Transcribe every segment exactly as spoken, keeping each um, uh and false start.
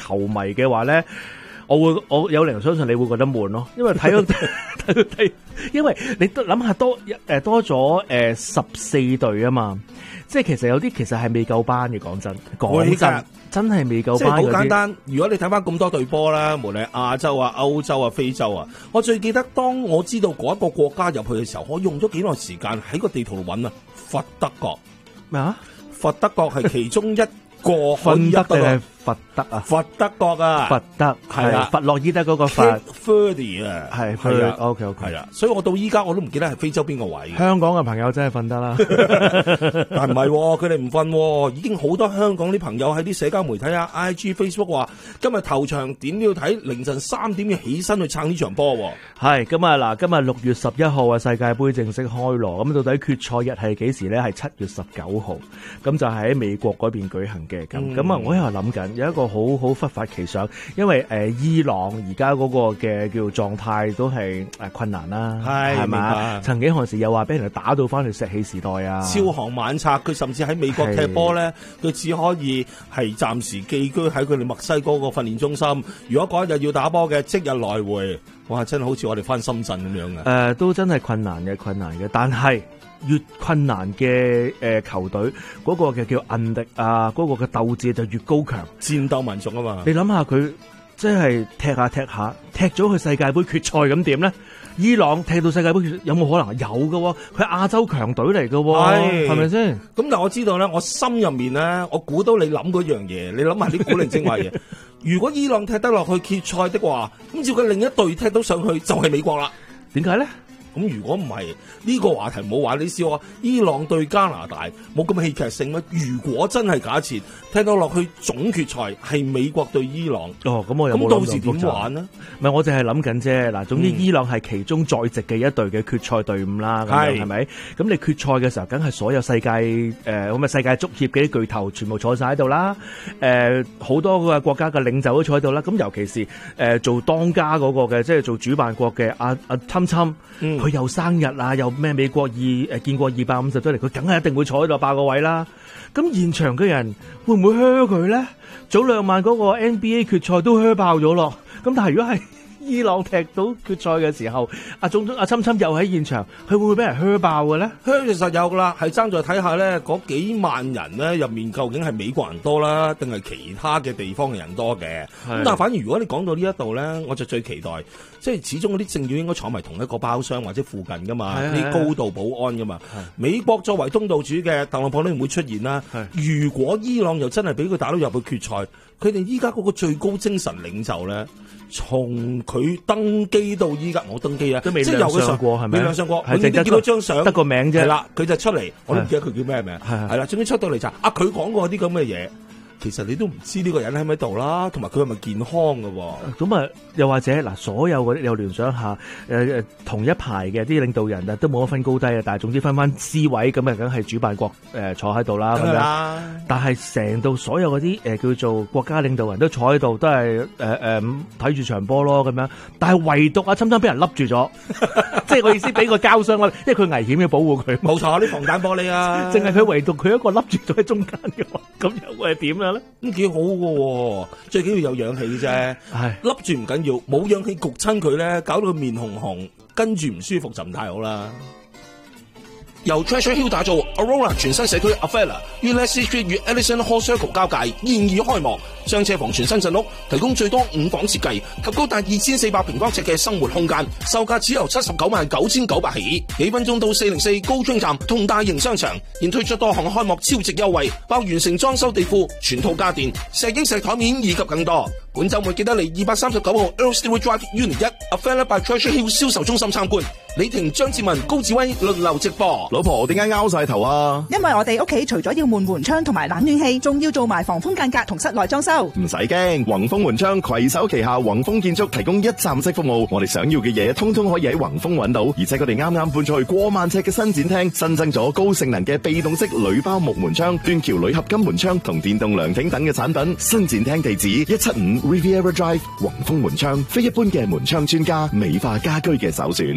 球迷嘅話咧，我會我有理由相信你會覺得悶咯，因為睇到睇到睇，因為你都諗下多誒多咗誒十四隊啊嘛，即係其實有啲其實係未夠班嘅，講真講真真係未夠班。 即係好簡單，如果你睇翻咁多隊波啦，無論係亞洲啊、歐洲啊、非洲啊，我最記得當我知道嗰一個國家入去嘅時候，我用咗幾耐時間喺個地圖度揾啊，佛德國咩啊？ 佛德國係其中一個芬德定係佛德啊？ 佛德國啊， 佛德係啦，弗洛伊德嗰個佛 Verde 啊， 係係啊 ，OK OK 係啦，所以我到依家我都唔記得係非洲邊個位。 香港嘅朋友真係瞓得啦， 但唔係，佢哋唔瞓，已經好多香港啲朋友喺啲社交媒體啊、I G、Facebook 話今日頭場點都要睇，凌晨三點要起身去撐呢場波。 係咁啊嗱，今日六月十一號啊，世界盃正式開鑼，咁到底決賽日係幾時咧？係七月十九號，咁就係喺美國嗰邊舉行嘅。咁咁啊，我喺度諗緊有一個好好忽發奇想，因為誒、呃、伊朗而家嗰個嘅叫狀態都係誒困難啦，係係嘛？曾幾何時又話俾人哋打到翻去石器時代啊， 超航晚拆，佢甚至喺美國踢波咧，佢只可以係暫時寄居喺佢哋墨西哥個訓練中心。如果嗰一日要打波嘅，即日來回。哇！真係好似我哋翻深圳咁樣嘅。誒、 呃，都真係困難嘅，困難嘅。但係越困難嘅誒、呃、球隊，嗰、那個嘅叫韌力啊，嗰、那個嘅鬥志就越高強， 戰鬥民族啊嘛。 你諗下佢，即係踢下踢下，踢咗去世界盃決賽咁點咧？伊朗踢到世界盃決賽有冇可能？有㗎喎，佢係亞洲強隊嚟㗎喎，係咪先？ 咁但我知道咧，我心入面咧，我估到你諗嗰樣嘢，你諗下啲古靈精怪嘢。如果伊朗踢得落去決賽的話，咁照佢另一隊踢到上去就係美國啦。 點解咧？ 咁如果唔係呢個話題冇話你笑啊，伊朗對加拿大冇咁戲劇性咩？如果真係假設踢到落去總決賽係美國對伊朗， 哦，咁我有冇咁到時點玩呢？ 唔係，我淨係諗緊啫。嗱，總之伊朗係其中在籍嘅一隊嘅決賽隊伍啦，咁樣係咪？咁你決賽嘅時候，梗係所有世界誒咁啊世界足協嘅啲巨頭全部坐晒喺度啦。誒、呃，好多個國家嘅領袖都坐喺度啦。咁尤其是誒、呃、做當家嗰個嘅，即係做主辦國嘅阿阿侵侵，佢、嗯、又生日啊，又咩美國二誒建國二百五十周年，佢梗係一定會坐喺度霸個位啦。咁現場嘅人會唔會噓佢咧？早兩晚嗰個 N B A 決賽都噓爆咗咯。咁但係如果係伊朗踢到決賽嘅時候，阿總阿侵侵又喺現場，佢會唔會俾人噓爆嘅咧？ 噓其實有噶啦，係爭在睇下咧，嗰幾萬人咧入面究竟係美國人多啦，定係其他嘅地方嘅人多嘅？咁但係反而如果你講到呢一度咧，我就最期待，即係始終嗰啲政要應該坐埋同一個包廂或者附近噶嘛，啲高度保安噶嘛。美國作為東道主嘅特朗普都唔會出現啦。如果伊朗又真係俾佢打到入去決賽，佢哋依家嗰個最高精神領袖咧，從佢登基到依家，我登基啊， 都未亮相過，係咪？ 未亮相過， 係淨係見到張相， 得個名啫。 係啦，佢就出嚟，我都唔記得佢叫咩名。係係啦，總之出到嚟就啊，佢講過啲咁嘅嘢。其實你都唔知呢個人喺咪度啦，同埋佢係咪健康㗎喎？咁啊， 又或者嗱，所有嗰啲又聯想下，誒、呃、同一排嘅啲領導人啊，都冇得分高低啊，但係總之分翻 C 位，咁啊，梗係主辦國誒、呃、坐喺度啦，咁樣。但係成到所有嗰啲誒叫做國家領導人都坐喺度，都係誒誒睇住場波咯，咁樣。但係唯獨啊，侵侵俾人笠住咗，即係我意思俾個膠箱，因為佢危險要保護佢。冇錯，啲防彈玻璃啊， 淨係佢唯獨佢一個笠住咗喺中間嘅話，咁又會係點樣？ 咁幾好嘅，最緊要有氧氣啫。係笠住唔緊要，冇氧氣焗親佢咧，搞到佢面紅紅，跟住唔舒服就唔太好啦。由 Treasure Hill 打造 Aurora 全新社區 Avella 於 Leslie Street 與 Ellison Hall Circle 交界現已開幕，雙車房全新鎮屋，提供最多五房設計及高達二千四百平方尺嘅生活空間，售價只由七十九萬九千九百起，幾分鐘到四零四高中站同大型商場，現推出多項開幕超值優惠，包完成裝修地庫、全套家電、石英石台面以及更多。本週末記得嚟二百三十九號 Earl Stewart Drive Unit 一 Avella by Treasure Hill 銷售中心參觀。李婷、張志文、高志威輪流直播。 老婆點解拗晒頭啊？ 因為我哋屋企除咗要換門窗同埋冷暖氣，仲要做埋防風間隔同室內裝修。 唔使驚，宏豐門窗攜手旗下宏豐建築提供一站式服務，我哋想要嘅嘢通通可以喺宏豐揾到，而且佢哋啱啱搬出去過萬尺嘅新展廳，新增咗高性能嘅被動式鋁包木門窗、斷橋鋁合金門窗同電動涼亭等嘅產品。新展廳地址一七五 Riviera Drive， 宏豐門窗，非一般嘅門窗專家，美化家居嘅首選。 詳情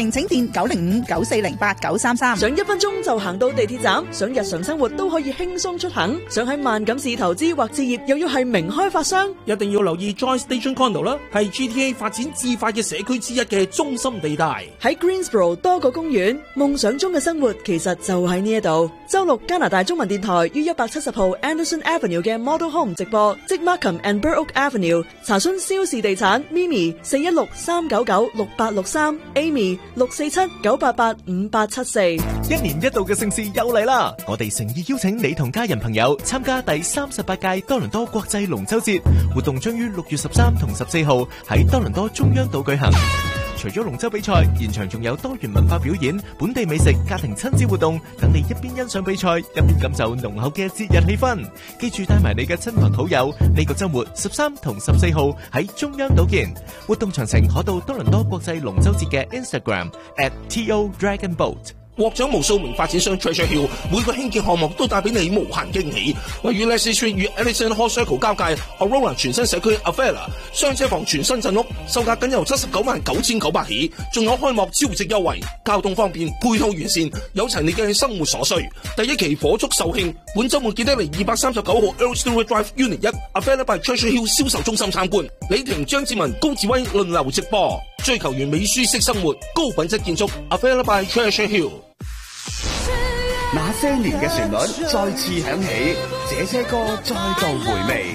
情請電九零五九四零八九三三。 想一分鐘就行到地鐵站，想日常生活都可以輕鬆出行，想喺萬錦市投資或置業，又要係名開發商， 一定要留意 Joy Station Condo 啦，係 G T A 發展至快嘅社區之一嘅中心地帶。 喺 Greensboro 多個公園，夢想中嘅生活其實就喺呢一度。周六加拿大中文電台於一百七十號 Anderson Avenue 嘅 Model Home 直播，即 Markham and Burr Oak Avenue。查詢蕭氏地產 Mimi 四一六三九九六八六三 Amy 六四七九八八五八七四。 一年一度嘅盛事又嚟啦！我哋誠意邀請你同家人朋友參加第三十八屆多倫多國際龍舟節活動，將於六月十三同十四號喺多倫多中央島舉行。除咗龍舟比賽，現場仲有多元文化表演、本地美食、家庭親子活動，等你一邊欣賞比賽，一邊感受濃厚嘅節日氣氛。記住帶埋你嘅親朋好友，呢個周末十三同十四號喺中央島見。活動詳情可到多倫多國際龍舟節嘅 Instagram at T O Dragon Boat。 獲獎無數名發展商 Treasure Hill 每個興建項目都帶俾你無限驚喜。位於 Leslie Street 與 Ellison Hall Circle 交界 Aurora 全新社區 Avella 雙車房全新鎮屋，售價僅由七十九萬九千九百起，仲有開幕超值優惠，交通方便，配套完善，有齊你嘅生活所需。第一期火速售罄，本週末記得嚟二百三十九號 Earl Stewart Drive Unit 一 Avella by Treasure Hill 銷售中心參觀。李婷、張志文、高志威輪流直播，追求完美舒適生活，高品質建築 Avella by Treasure Hill。 那些年嘅旋律再次響起，這些歌再度回味。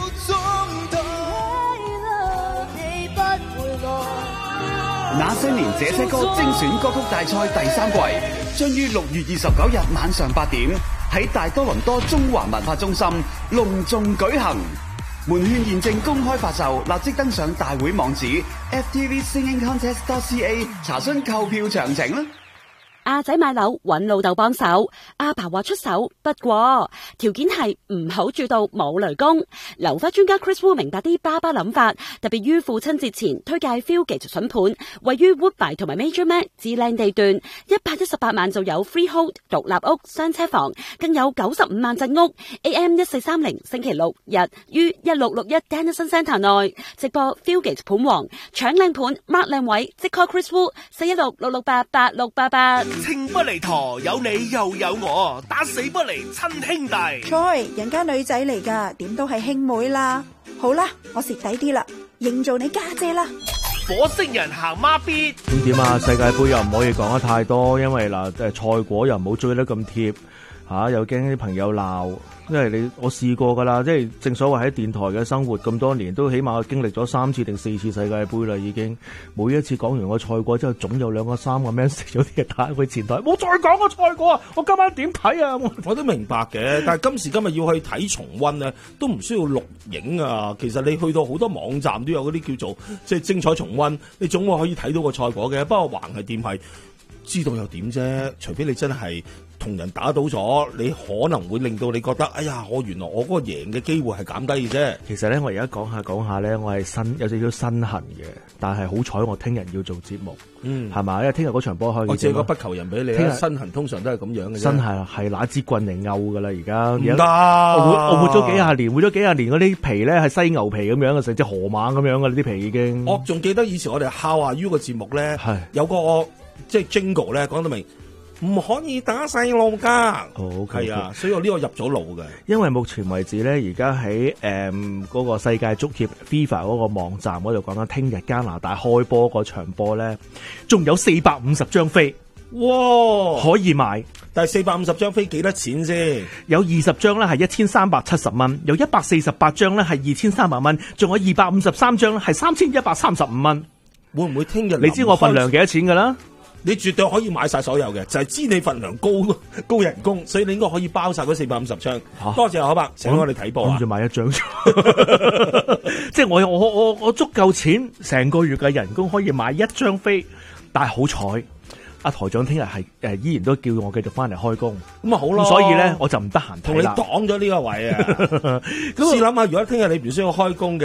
那些年這些歌精選歌曲大賽第三季將於六月二十九日晚上八點喺大多倫多中環文化中心隆重舉行。門券現正公開發售，立即登上大會網址 f t v singing contest dot c a 查詢購票詳情啦。 阿仔買樓揾老豆幫手，阿爸話出手，不過條件係唔好住到冇雷公。樓花專家 Chris Wu 明白啲爸爸諗法，特別於父親節前推介 Fieldgate 筍盤，位於 Woodbine 同埋 Major Mac 至靚地段，一百一十八萬就有 Freehold 獨立屋雙車房，更有九十五萬鎮屋。A M 一四三零星期六日於一六六一 Dennison Centre 內直播 Fieldgate 盤王，搶靚盤 mark 靚位，即 call Chris Wu 四一六六六八八六八八。 情不離陀，有你又有我，打死不離親兄弟。 Troy，人家女仔嚟噶，點都係兄妹啦。好啦，我蝕底啲啦，認做你家姐啦。 火星人行孖咇。 咁點啊？世界盃又唔可以講得太多，因為嗱，誒賽果又唔好追得咁貼嚇，又驚啲朋友鬧。因為你我試過㗎啦，即係正所謂喺電台嘅生活咁多年，都起碼經歷咗三次定四次世界盃啦，已經每一次講完個賽果之後，總有兩個三個 message 有啲嘢打去前台，冇再講個賽果啊！我今晚點睇啊？ 我都明白嘅，但係今時今日要去睇重溫咧，都唔需要錄影啊。其實你去到好多網站都有嗰啲叫做即係精彩重溫，你總會可以睇到個賽果嘅。不過橫係掂係知道又點啫？除非你真係同人打到咗，你可能會令到你覺得，哎呀，我原來我嗰個贏嘅機會係減低嘅啫。 其實咧，我而家講下講下咧，我係身有少少身痕嘅，但係好彩我聽日要做節目，嗯，係嘛？因為聽日嗰場波開， 我借個不求人俾你啦。身痕通常都係咁樣嘅啫。身痕係拿支棍嚟毆噶啦，而家唔得。 我活我活咗幾廿年，活咗幾廿年嗰啲皮咧係犀牛皮咁樣嘅，成隻河馬咁樣嘅呢啲皮已經。 我仲記得以前我哋敲下 U 個節目咧，係有個即係 Jingle 咧講得明。唔可以打細路噶， 好係啊，所以我呢個入咗腦嘅。 因為目前為止咧，而家喺誒嗰個世界足協 FIFA 嗰個網站嗰度講緊，聽日加拿大開波嗰場波咧，仲有四百五十張飛，哇，可以買。 但係四百五十張飛幾多錢先？ 有二十張咧係一千三百七十蚊，有一百四十八張咧係二千三百蚊，仲有二百五十三張咧係三千一百三十五蚊。 會唔會聽日？ 你知我份量幾多錢噶啦？ 你絕對可以買晒所有嘅，就係、是、知你份量高高人工，所以你應該可以包晒嗰四百五十張。多謝可伯，請我哋睇波啊！諗住買一張，即係我我我我足夠錢，成個月嘅人工可以買一張飛。但係好彩，阿台長聽日係誒依然都叫我繼續翻嚟開工， 咁啊好咯。 所以咧我就唔得閒睇啦。 同你擋咗呢個位啊！咁試諗下，如果聽日你唔需要開工嘅，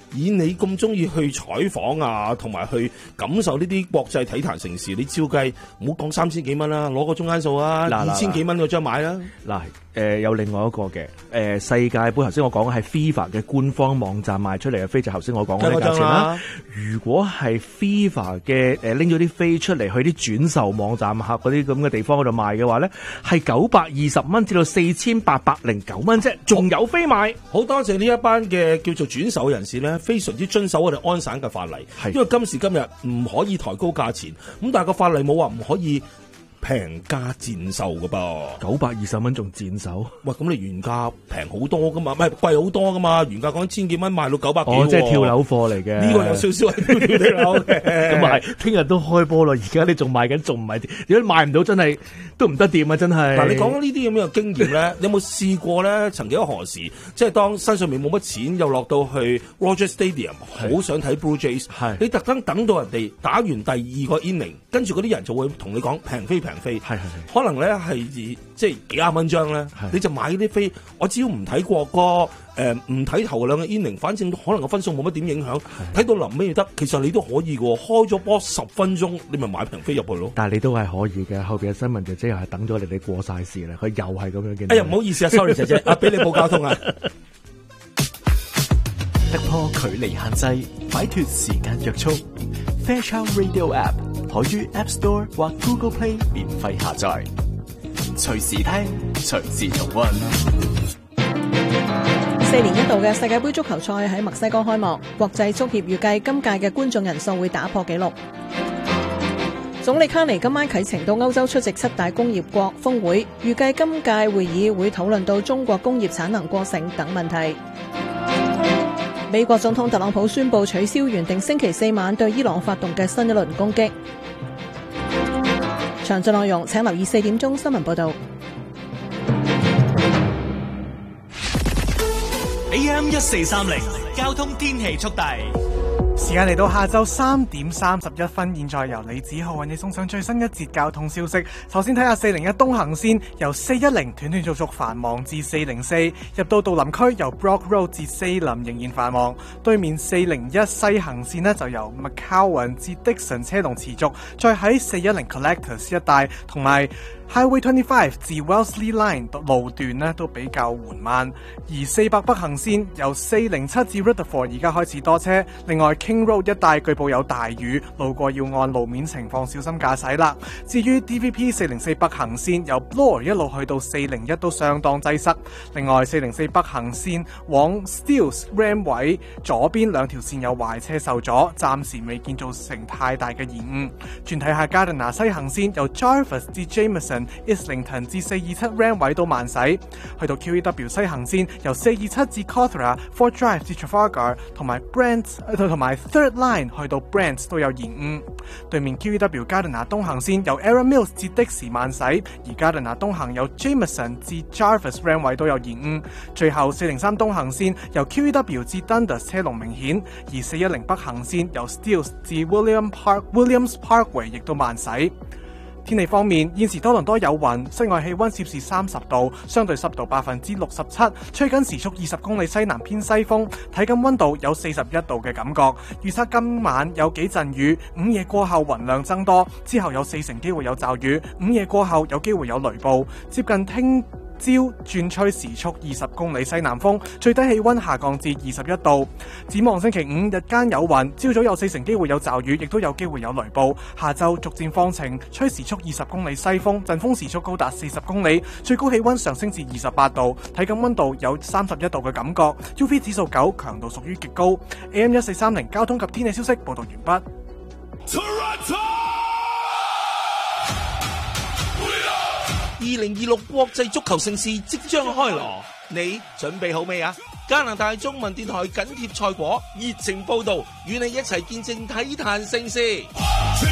以你咁中意去採訪啊，同埋去感受呢啲國際體壇盛事，你照計唔好講三千幾蚊啦，攞個中間數啊，二千幾蚊嗰張買啦。 嗱，誒有另外一個嘅，誒世界盃頭先我講係 FIFA 嘅官方網站賣出嚟嘅飛，就頭先我講嗰啲價錢啦。如果係 FIFA 嘅誒拎咗啲飛出嚟去啲轉售網站客嗰啲咁嘅地方嗰度賣嘅話咧，係九百二十蚊至到四千八百零九蚊啫，仲有飛賣。 好多謝呢一班嘅叫做轉手人士咧，非常之遵守我哋安省嘅法例，因為今時今日唔可以抬高價錢，咁但係個法例冇話唔可以平價賤售噶噃， 九百二十蚊仲賤售？ 喂，咁你原價平好多噶嘛，唔係貴好多噶嘛，原價講千幾蚊賣到九百幾， 哦，即係跳樓貨嚟嘅。 呢個有少少係跳跳樓嘅。 咁啊係，聽日都開波咯，而家你仲賣緊，仲唔係？如果賣唔到，真係都唔得掂啊！真係。嗱， 你講呢啲咁樣嘅經驗咧，有冇試過咧？曾幾何時，即係當身上面冇乜錢，又落到去 Rogers Stadium， 好想睇 Blue Jays， 你特登等到人哋打完第二個 inning， 跟住嗰啲人就會同你講平飛平飛，係係係，可能咧係即係幾廿蚊張咧，你就買啲飛，我只要唔睇國歌，誒唔睇頭兩個 inning， 反正可能個分數冇乜點影響，睇到臨尾得，其實你都可以嘅，開咗波十分鐘，你咪買平飛入去咯。 但係你都係可以嘅，後邊嘅新聞姐姐又係等咗你哋過晒事啦，佢又係咁樣嘅。 哎呀，唔好意思啊 ，sorry 姐姐，啊俾你報交通啊。 突破距離限制，擺脫時間約束。Fairchild Radio App 可於 App Store 或 Google Play 免費下載，隨時聽，隨時重溫。 四年一度嘅世界盃足球賽喺墨西哥開幕，國際足協預計今屆嘅觀眾人數會打破紀錄。總理卡尼今晚啟程到歐洲出席七大工業國峰會，預計今屆會議會討論到中國工業產能過剩等問題。美國總統特朗普宣布取消原定星期四晚對伊朗發動嘅新一輪攻擊。詳盡內容請留意四點鐘新聞報道。 A M 一四三零交通天氣速遞。 時間嚟到下晝三點三十一分，現在由李子浩為你送上最新一節交通消息。首先睇下四零一東行線由四一零斷斷續續繁忙至四零四，入到杜林區由 Brock Road 至四林仍然繁忙。對面四零一西行線呢就由 McCowan 至 Dixon 車龍持續，再喺四一零 Collectors 一帶同埋Highway 二十五至 Wellesley Line 路段呢都比較緩慢，而四百北行線由四零七至 Rutherford 而家開始多車。另外 King Road 一帶據報有大雨，路過要按路面情況小心駕駛啦。至於 D V P 四零四北行線由 Bloor 一路去到四零一都相當擠塞。另外四零四北行線往 Steeles Ram 位左邊兩條線有壞車受阻，暫時未見造成太大嘅延誤。轉睇下加頓拿西行線由 Jarvis 至 Jameson、Islington 至四二七 Ram 位都慢駛，去到 Q E W 西行線由四二七至 Cawthra、Fort Drive 至 Trafalgar 同埋 Brent 同埋 Third Line 去到 Brent 都有延誤。對面 Q E W 加頓拿東行線由 Arra Mills 至的士慢駛，而加頓拿東行由 Jameson 至 Jarvis Ram 位都有延誤。最後四零三東行線由 Q E W 至 Dundas 車龍明顯，而四一零北行線由 Steeles 至 William Park Williams Parkway 亦都慢駛。天氣方面，現時多倫多有雲，室外氣溫攝氏三十度，相對濕度百分之六十七，吹緊時速二十公里西南偏西風，體感溫度有四十一度嘅感覺。預測今晚有幾陣雨，午夜過後雲量增多，之後有四成機會有驟雨，午夜過後有機會有雷暴，接近聽朝轉吹時速二十公里西南風，最低氣溫下降至二十一度。展望星期五日間有雲，朝早有四成機會有驟雨，亦都有機會有雷暴。下晝逐漸放晴，吹時速二十公里西風，陣風時速高達四十公里，最高氣溫上升至二十八度，體感溫度有三十一度嘅感覺。U V 指數九，強度屬於極高。A M 一四三零交通及天氣消息報道完畢。 二零二六國際足球盛事即將開鑼，你準備好未啊？加拿大中文電台緊貼賽果，熱情報道，與你一齊見證體壇盛事。